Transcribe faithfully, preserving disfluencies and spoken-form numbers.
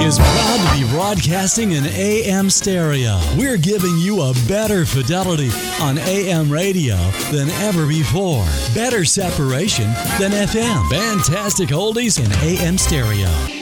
is proud to be broadcasting in A M stereo. We're giving you a better fidelity on A M radio than ever before. Better separation than F M. Fantastic oldies in A M stereo.